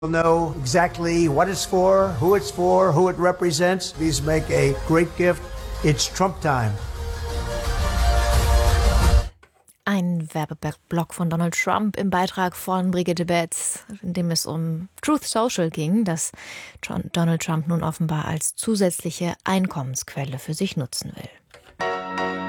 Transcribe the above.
know exactly what it's for, who it represents. These make a great gift. It's Trump time. Ein Werbeblock von Donald Trump im Beitrag von Brigitte Betz, in dem es um Truth Social ging, das Donald Trump nun offenbar als zusätzliche Einkommensquelle für sich nutzen will.